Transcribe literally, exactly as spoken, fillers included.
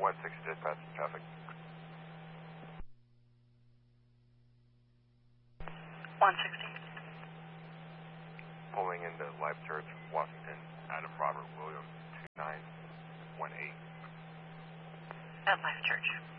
one sixty dispatch traffic. one sixty. Pulling into Life Church, Washington, Adam Robert William two nine one eight. At Life Church.